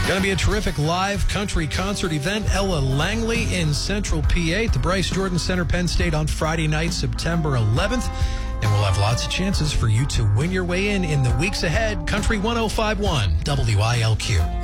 Going to be a terrific live country concert event. Ella Langley in Central PA at the Bryce Jordan Center, Penn State on Friday night, September 11th. And we'll have lots of chances for you to win your way in the weeks ahead. Country 105.1 WILQ.